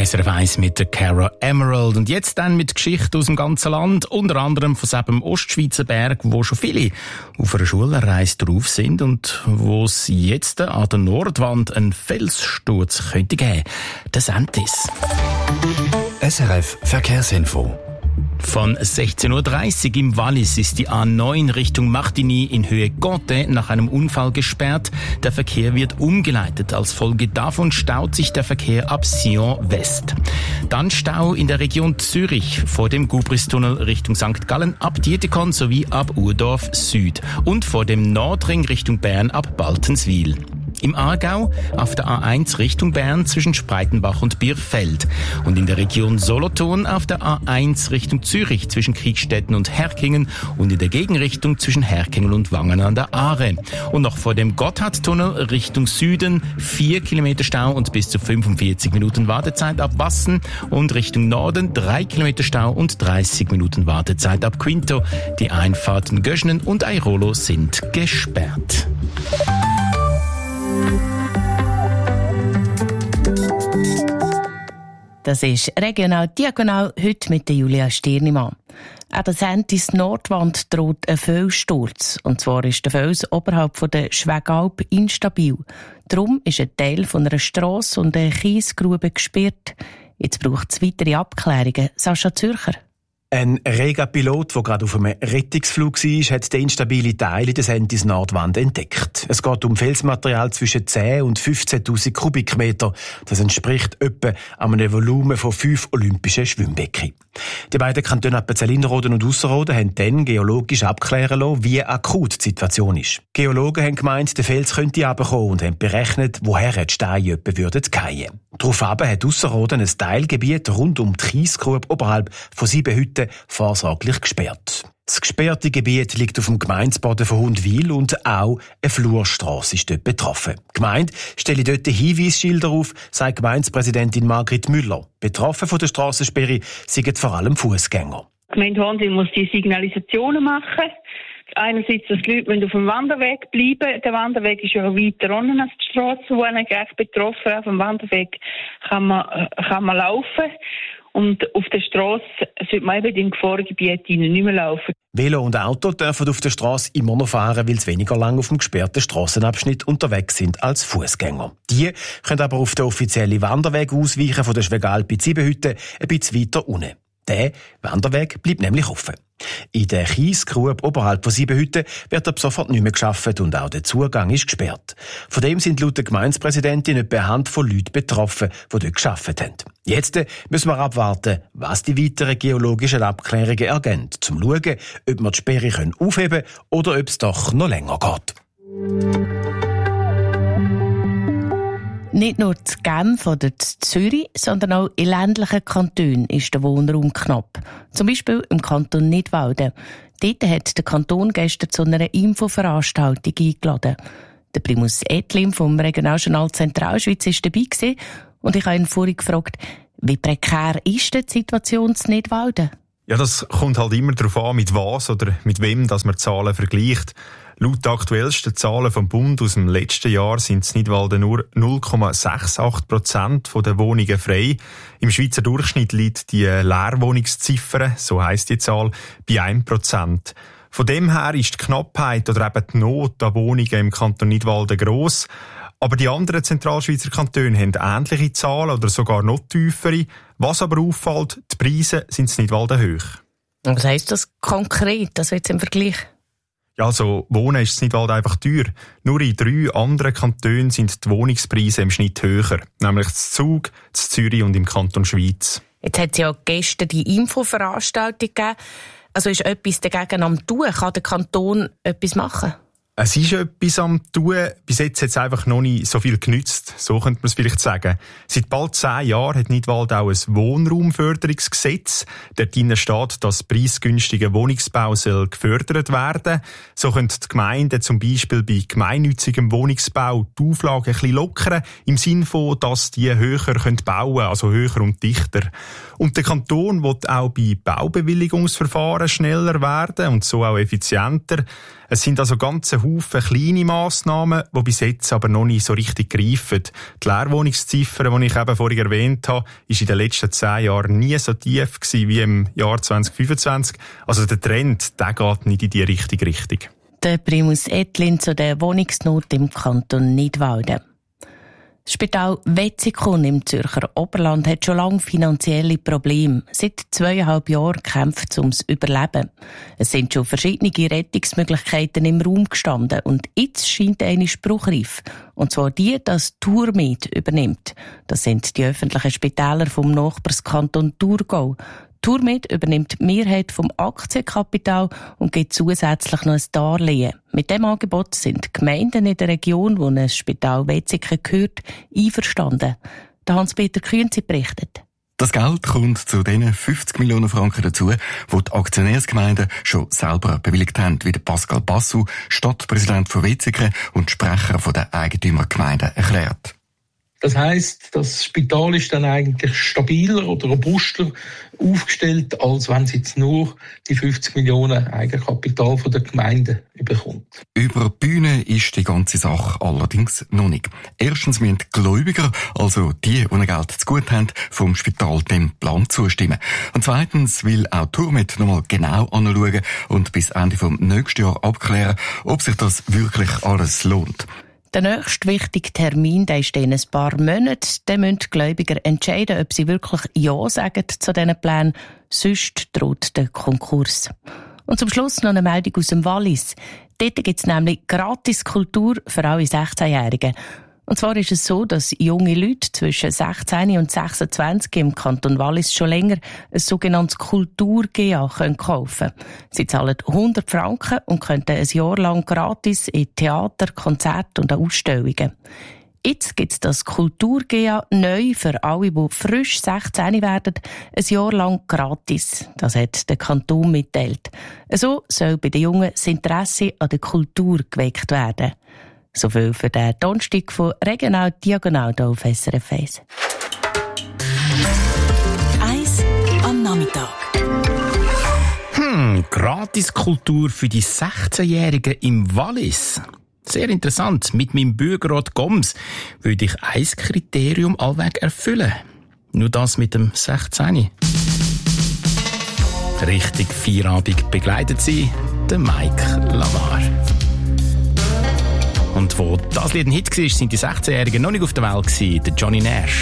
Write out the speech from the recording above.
SRF 1 mit der Cara Emerald. Und jetzt dann mit Geschichten aus dem ganzen Land, unter anderem von diesem Ostschweizer Berg, wo schon viele auf einer Schulreise drauf sind und wo es jetzt an der Nordwand einen Felssturz könnte geben. Der Sentis. SRF Verkehrsinfo. Von 16.30 Uhr im Wallis ist die A9 Richtung Martigny in Höhe Gotte nach einem Unfall gesperrt. Der Verkehr wird umgeleitet. Als Folge davon staut sich der Verkehr ab Sion West. Dann Stau in der Region Zürich vor dem Gubristunnel Richtung St. Gallen ab Dietikon sowie ab Urdorf Süd und vor dem Nordring Richtung Bern ab Baltenswil. Im Aargau auf der A1 Richtung Bern zwischen Spreitenbach und Bierfeld. Und in der Region Solothurn auf der A1 Richtung Zürich zwischen Kriegstetten und Herkingen und in der Gegenrichtung zwischen Herkingen und Wangen an der Aare. Und noch vor dem Gotthardtunnel Richtung Süden 4 Kilometer Stau und bis zu 45 Minuten Wartezeit ab Wassen. Und Richtung Norden 3 Kilometer Stau und 30 Minuten Wartezeit ab Quinto. Die Einfahrten Göschnen und Airolo sind gesperrt. Das ist regional diagonal heute mit der Julia Stirnimann. An der Sentis Nordwand droht ein Felssturz. Und zwar ist der Fels oberhalb von der Schwegalp instabil. Darum ist ein Teil von einer Strasse und einer Kiesgrube gesperrt. Jetzt braucht es weitere Abklärungen. Sascha Zürcher. Ein Rega-Pilot, der gerade auf einem Rettungsflug war, hat den instabile Teil in der Sentis Nordwand entdeckt. Es geht um Felsmaterial zwischen 10 und 15.000 Kubikmeter. Das entspricht etwa einem Volumen von 5 olympischen Schwimmbecken. Die beiden Kantone Appenzell-Innerrhoden und Ausserrhoden haben dann geologisch abklären lassen, wie akut die Situation ist. Geologen haben gemeint, der Fels könnte runterkommen und haben berechnet, woher die Steine etwa würden fallen. Daraufhin hat Ausserrhoden ein Teilgebiet rund um die Kiesgrube oberhalb von 7 Hütten vorsorglich gesperrt. Das gesperrte Gebiet liegt auf dem Gemeindeboden von Hundwil und auch eine Flurstrasse ist dort betroffen. Die Gemeinde stelle dort Hinweisschilder auf, sagt Gemeindepräsidentin Margrit Müller. Betroffen von der Strassensperre sind vor allem Fußgänger. Die Gemeinde Hundwil muss die Signalisationen machen. Einerseits, dass die Leute auf dem Wanderweg bleiben. Der Wanderweg ist ja weiter unten als die Strasse, wo man echt betroffen. Auf dem Wanderweg kann man laufen. Und auf der Strasse sollte man eben im Gefahrengebiet nicht mehr laufen. Velo und Auto dürfen auf der Strasse immer noch fahren, weil sie weniger lang auf dem gesperrten Strassenabschnitt unterwegs sind als Fußgänger. Die können aber auf den offiziellen Wanderweg ausweichen von der Schwegalp in Siebenhütte ein bisschen weiter unten. Der Wanderweg bleibt nämlich offen. In der Kiesgrube oberhalb von Siebenhütte wird ab sofort nicht mehr gearbeitet und auch der Zugang ist gesperrt. Von dem sind laut der Gemeindepräsidentin etwa eine Handvoll Leute betroffen, die dort gearbeitet haben. Jetzt müssen wir abwarten, was die weiteren geologischen Abklärungen ergeben, um zu schauen, ob wir die Sperre aufheben können oder ob es doch noch länger geht. Nicht nur zu Genf oder zu Zürich, sondern auch in ländlichen Kantonen ist der Wohnraum knapp. Zum Beispiel im Kanton Nidwalden. Dort hat der Kanton gestern zu einer Infoveranstaltung eingeladen. Der Primus Etlin vom Regionaljournal Zentralschweiz war dabei gewesen und ich habe ihn vorhin gefragt, wie prekär ist denn die Situation in Nidwalden? Ja, das kommt halt immer darauf an, mit was oder mit wem dass man Zahlen vergleicht. Laut den aktuellsten Zahlen vom Bund aus dem letzten Jahr sind in Nidwalden nur 0,68% der Wohnungen frei. Im Schweizer Durchschnitt liegt die Leerwohnungsziffer, so heisst die Zahl, bei 1%. Von dem her ist die Knappheit oder eben die Not an Wohnungen im Kanton Nidwalden gross. Aber die anderen Zentralschweizer Kantone haben ähnliche Zahlen oder sogar noch tiefere. Was aber auffällt, die Preise sind in Nidwalden hoch. Was heisst das konkret, das jetzt im Vergleich? Ja, also Wohnen ist in Nidwalden einfach teuer. Nur in 3 anderen Kantonen sind die Wohnungspreise im Schnitt höher. Nämlich in Zug, in Zürich und im Kanton Schweiz. Jetzt hat es ja gestern die Infoveranstaltung gegeben. Also ist etwas dagegen am Tun? Kann der Kanton etwas machen? Es ist etwas am Tun. Bis jetzt hat es einfach noch nicht so viel genützt. So könnte man es vielleicht sagen. Seit bald 10 Jahren hat Nidwalden auch ein Wohnraumförderungsgesetz. Dort steht, dass preisgünstiger Wohnungsbau soll gefördert werden. So können die Gemeinden zum Beispiel bei gemeinnützigem Wohnungsbau die Auflagen ein bisschen lockern, im Sinne von, dass die höher bauen können, also höher und dichter. Und der Kanton will auch bei Baubewilligungsverfahren schneller werden und so auch effizienter. Es sind also ganze Haufen kleine Massnahmen, die bis jetzt aber noch nicht so richtig greifen. Die Leerwohnungsziffer, die ich eben vorhin erwähnt habe, ist in den letzten 10 Jahren nie so tief gewesen wie im Jahr 2025. Also der Trend, der geht nicht in die richtige Richtung. Der Primus Ettlin zu der Wohnungsnot im Kanton Nidwalden. Das Spital Wetzikon im Zürcher Oberland hat schon lange finanzielle Probleme. Seit 2,5 Jahren kämpft es ums Überleben. Es sind schon verschiedene Rettungsmöglichkeiten im Raum gestanden und jetzt scheint eine spruchreif. Und zwar die, dass Tourmed übernimmt. Das sind die öffentlichen Spitäler vom Nachbarskanton Thurgau. Tourmed übernimmt die Mehrheit vom Aktienkapital und gibt zusätzlich noch ein Darlehen. Mit dem Angebot sind die Gemeinden in der Region, wo ein Spital Wetzikon gehört, einverstanden. Der Hans-Peter Künzi berichtet. Das Geld kommt zu den 50 Millionen Franken dazu, die die Aktionärsgemeinden schon selber bewilligt haben, wie der Pascal Bassou, Stadtpräsident von Wetzikon und Sprecher der Eigentümergemeinde, erklärt. Das heisst, das Spital ist dann eigentlich stabiler oder robuster aufgestellt, als wenn es jetzt nur die 50 Millionen Eigenkapital von der Gemeinde bekommt. Über die Bühne ist die ganze Sache allerdings noch nicht. Erstens müssen die Gläubiger, also die Geld zu gut haben, vom Spital dem Plan zustimmen. Und zweitens will auch Tourmed nochmal genau anschauen und bis Ende vom nächsten Jahr abklären, ob sich das wirklich alles lohnt. Der nächste wichtige Termin, der ist in ein paar Monaten. Dann müssen die Gläubiger entscheiden, ob sie wirklich Ja sagen zu diesen Plänen. Sonst droht der Konkurs. Und zum Schluss noch eine Meldung aus dem Wallis. Dort gibt es nämlich gratis Kultur für alle 16-Jährigen. Und zwar ist es so, dass junge Leute zwischen 16 und 26 im Kanton Wallis schon länger ein sogenanntes Kultur-GA kaufen können. Sie zahlen 100 Franken und können ein Jahr lang gratis in Theater, Konzerte und Ausstellungen. Jetzt gibt es das Kultur-GA neu für alle, die frisch 16 werden, ein Jahr lang gratis. Das hat der Kanton mitteilt. So soll bei den Jungen das Interesse an der Kultur geweckt werden. So viel für den Donnerstag von Regional Diagonal hier auf SRF 1. 1 am Nachmittag. Gratiskultur für die 16-Jährigen im Wallis. Sehr interessant. Mit meinem Bürgerrat Goms würde ich ein Kriterium allweg erfüllen. Nur das mit dem 16. Richtig Feierabend begleitet sie der Mike Lamar. Und wo das Lied ein Hit war, sind die 16-Jährigen noch nicht auf der Welt gewesen, der Johnny Nash.